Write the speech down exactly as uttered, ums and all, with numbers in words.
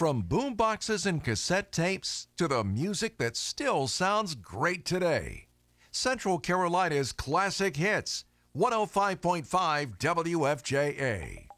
From boomboxes and cassette tapes to the music that still sounds great today. Central Carolina's classic hits, one oh five point five W F J A.